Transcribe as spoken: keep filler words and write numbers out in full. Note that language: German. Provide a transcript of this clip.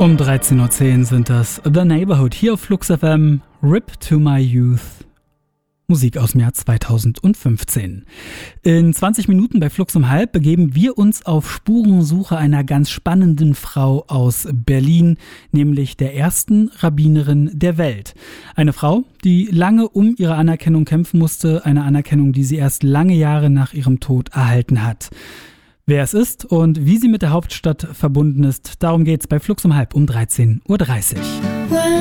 Um dreizehn Uhr zehn sind das The Neighborhood hier auf Flux F M, Rip to My Youth. Musik aus dem Jahr zweitausendfünfzehn. In zwanzig Minuten bei Flux um halb begeben wir uns auf Spurensuche einer ganz spannenden Frau aus Berlin, nämlich der ersten Rabbinerin der Welt. Eine Frau, die lange um ihre Anerkennung kämpfen musste, eine Anerkennung, die sie erst lange Jahre nach ihrem Tod erhalten hat. Wer es ist und wie sie mit der Hauptstadt verbunden ist, darum geht's bei Flux um halb um dreizehn Uhr dreißig.